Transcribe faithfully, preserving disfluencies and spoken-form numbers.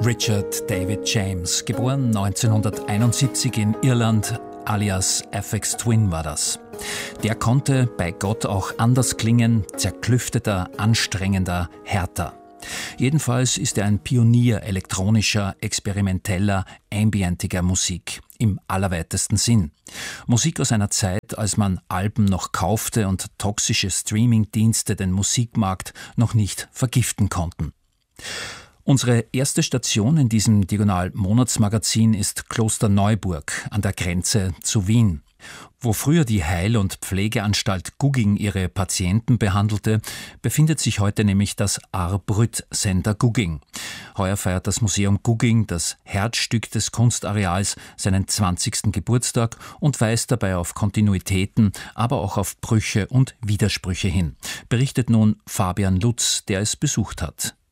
Richard David James, geboren neunzehnhunderteinundsiebzig in Irland, alias Aphex Twin war das. Der konnte bei Gott auch anders klingen, zerklüfteter, anstrengender, härter. Jedenfalls ist er ein Pionier elektronischer, experimenteller, ambientiger Musik im allerweitesten Sinn. Musik aus einer Zeit, als man Alben noch kaufte und toxische Streamingdienste den Musikmarkt noch nicht vergiften konnten. Unsere erste Station in diesem Diagonal-Monatsmagazin ist Klosterneuburg an der Grenze zu Wien. Wo früher die Heil- und Pflegeanstalt Gugging ihre Patienten behandelte, befindet sich heute nämlich das Arbrüt-Center Gugging. Heuer feiert das Museum Gugging, das Herzstück des Kunstareals, seinen zwanzigsten Geburtstag und weist dabei auf Kontinuitäten, aber auch auf Brüche und Widersprüche hin. Berichtet nun Fabian Lutz, der es besucht hat.